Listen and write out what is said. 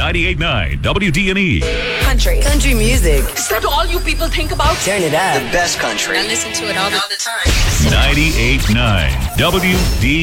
98.9 WDNE. Country music. Is that all you people think about? Turn it up. The best country. I listen to it all the time. 98.9 WD.